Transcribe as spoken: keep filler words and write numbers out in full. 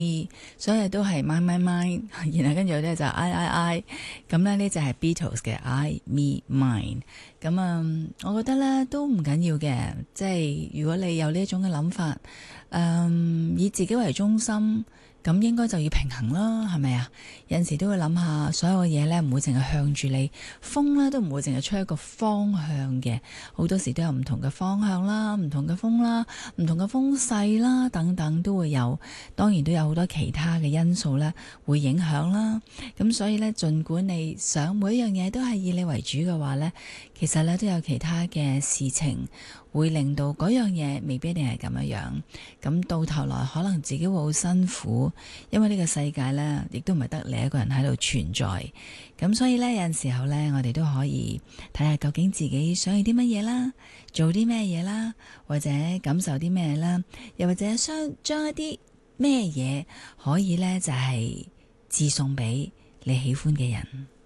所有都係 mine mine mine，然後跟住咧就 I I I，咁咧呢就係 Beatles 嘅 I Me Mine。咁啊，我覺得咧都唔緊要嘅，即係如果你有呢一種嘅諗法，嗯，以自己為中心。咁應該就要平衡啦，係咪啊？有陣時都會諗下，所有嘅嘢呢唔會淨係向住你，風呢都唔會淨係吹一個方向嘅，好多時都有唔同嘅方向啦，唔同嘅風啦，唔同嘅風勢啦，等等都會有。當然都有好多其他嘅因素呢會影響啦。咁所以呢，盡管你想每一樣嘢都係以你為主嘅話呢，其實呢都有其他嘅事情會令到嗰樣嘢未必一定係咁樣樣。咁到頭來可能自己會好辛苦。因為呢個世界呢，亦都唔係得你一個人喺度存在，咁所以呢，有陣時候呢，我哋都可以睇下究竟自己想要啲乜嘢啦，做啲咩嘢啦，或者感受啲咩啦，又或者想將一啲咩嘢可以呢，就係、是、自送俾你喜歡嘅人。